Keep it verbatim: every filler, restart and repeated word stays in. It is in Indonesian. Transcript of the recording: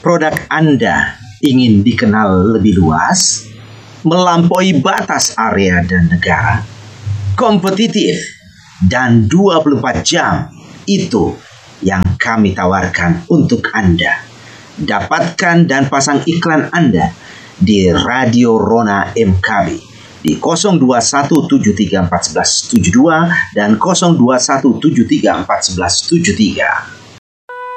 Produk Anda ingin dikenal lebih luas, melampaui batas area dan negara, kompetitif, dan dua puluh empat jam. Itu yang kami tawarkan untuk Anda. Dapatkan dan pasang iklan Anda di Radio Rona M K B di nol dua satu tujuh tiga empat satu satu tujuh dua dan nol dua satu tujuh tiga empat satu satu tujuh tiga.